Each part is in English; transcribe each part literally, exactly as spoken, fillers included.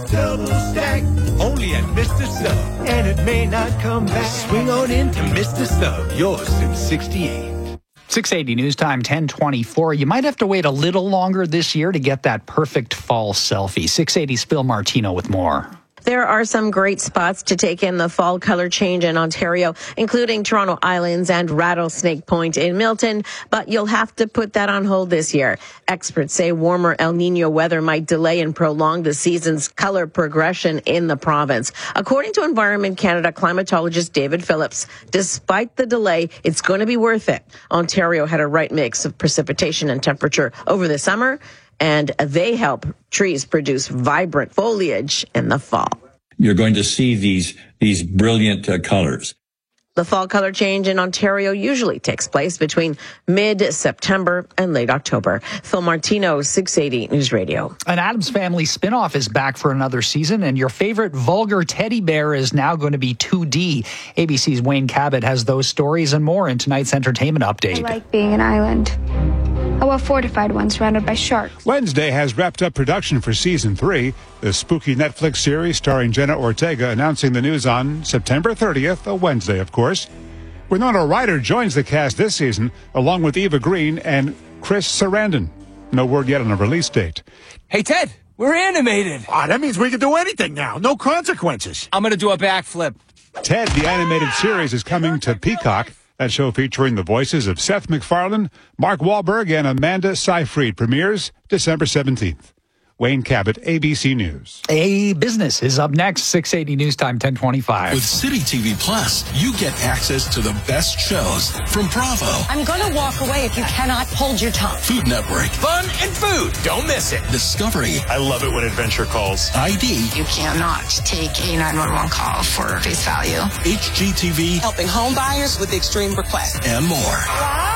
double stack. Only at Mister Sub. And it may not come back. Swing on into Mister Sub. Yours since sixty-eight. six eighty News Time, ten twenty-four. You might have to wait a little longer this year to get that perfect fall selfie. six eighty's Phil Martino with more. There are some great spots to take in the fall color change in Ontario, including Toronto Islands and Rattlesnake Point in Milton, but you'll have to put that on hold this year. Experts say warmer El Nino weather might delay and prolong the season's color progression in the province. According to Environment Canada climatologist David Phillips, despite the delay, it's going to be worth it. Ontario had a right mix of precipitation and temperature over the summer, and they help trees produce vibrant foliage in the fall. You're going to see these these brilliant uh, colors. The fall color change in Ontario usually takes place between mid-September and late October. Phil Martino, six eighty News Radio. An Addams Family spinoff is back for another season, and your favorite vulgar teddy bear is now going to be two D. A B C's Wayne Cabot has those stories and more in tonight's entertainment update. I like being an island. A well-fortified one surrounded by sharks. Wednesday has wrapped up production for season three. The spooky Netflix series starring Jenna Ortega announcing the news on September thirtieth, a Wednesday, of course. Winona Ryder joins the cast this season, along with Eva Green and Chris Sarandon. No word yet on a release date. Hey, Ted, we're animated. Ah, that means we can do anything now. No consequences. I'm going to do a backflip. Ted, the animated series, is coming to Peacock. That show featuring the voices of Seth MacFarlane, Mark Wahlberg, and Amanda Seyfried premieres December seventeenth. Wayne Cabot, A B C News. A Business is up next, six eighty News Time, ten twenty-five. With City T V Plus, you get access to the best shows from Bravo. I'm going to walk away if you cannot hold your tongue. Food Network. Fun and food. Don't miss it. Discovery. I love it when Adventure calls. I D. You cannot take a nine one one call for face value. H G T V. Helping home buyers with extreme requests. And more. Wow!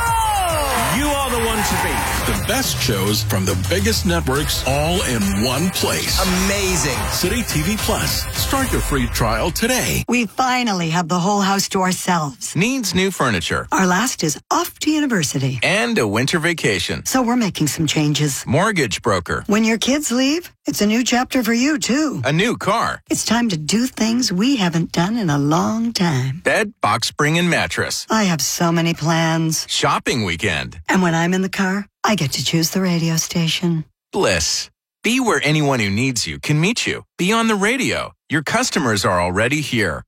You are the one to beat. The best shows from the biggest networks all in one place. Amazing. City T V Plus. Start your free trial today. We finally have the whole house to ourselves. Needs new furniture. Our last is off to university. And a winter vacation. So we're making some changes. Mortgage broker. When your kids leave, it's a new chapter for you, too. A new car. It's time to do things we haven't done in a long time. Bed, box spring, and mattress. I have so many plans. Shopping weekend. And when I'm in the car, I get to choose the radio station. Bliss. Be where anyone who needs you can meet you. Be on the radio. Your customers are already here.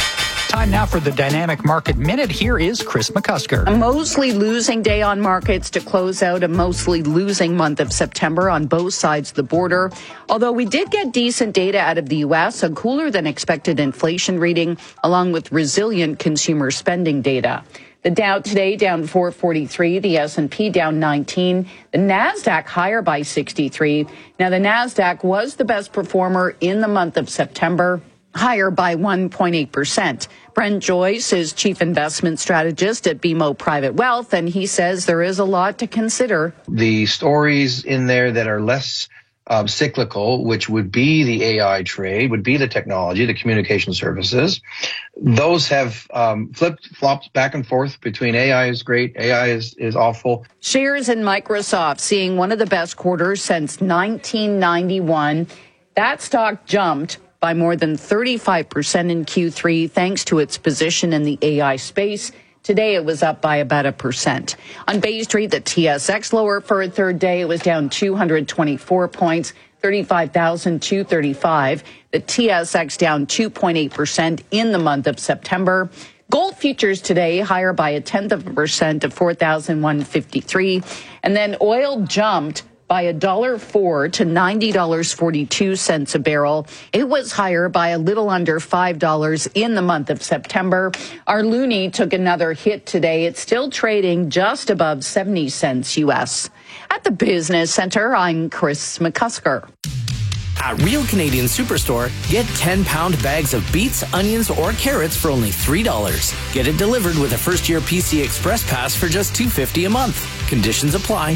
Time now for the Dynamic Market Minute. Here is Chris McCusker. A mostly losing day on markets to close out a mostly losing month of September on both sides of the border. Although we did get decent data out of the U S, a cooler than expected inflation reading, along with resilient consumer spending data. The Dow today down four forty-three, the S and P down nineteen, the NASDAQ higher by sixty-three. Now, the NASDAQ was the best performer in the month of September, higher by one point eight percent. Brent Joyce is chief investment strategist at B M O Private Wealth, and he says there is a lot to consider. The stories in there that are less um, cyclical, which would be the A I trade, would be the technology, the communication services, those have um, flipped-flopped back and forth between A I is great, A I is, is awful. Shares in Microsoft seeing one of the best quarters since nineteen ninety-one. That stock jumped by more than thirty-five percent in Q three, thanks to its position in the A I space. Today, it was up by about a percent. On Bay Street, the T S X lower for a third day. It was down two hundred twenty-four points, thirty-five thousand two hundred thirty-five. The T S X down two point eight percent in the month of September. Gold futures today higher by a tenth of a percent to four thousand one hundred fifty-three. And then oil jumped by a dollar four to ninety dollars and forty-two cents a barrel. It was higher by a little under five dollars in the month of September. Our loonie took another hit today. It's still trading just above seventy cents U S. At the Business Center, I'm Chris McCusker. At Real Canadian Superstore, get ten-pound bags of beets, onions, or carrots for only three dollars. Get it delivered with a first-year P C Express Pass for just two dollars and fifty cents a month. Conditions apply.